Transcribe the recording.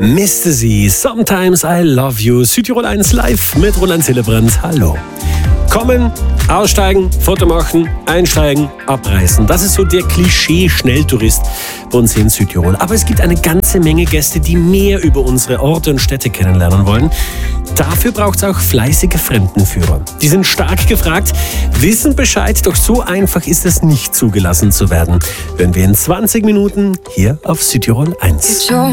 Mr. Z, Sometimes I Love You, Südtirol 1 live mit Roland Hillebrand. Hallo. Kommen, aussteigen, Foto machen, einsteigen, abreisen. Das ist so der Klischee-Schnelltourist bei uns hier in Südtirol. Aber es gibt eine ganze Menge Gäste, die mehr über unsere Orte und Städte kennenlernen wollen. Dafür braucht es auch fleißige Fremdenführer. Die sind stark gefragt, wissen Bescheid, doch so einfach ist es nicht, zugelassen zu werden. Hören wir in 20 Minuten hier auf Südtirol 1.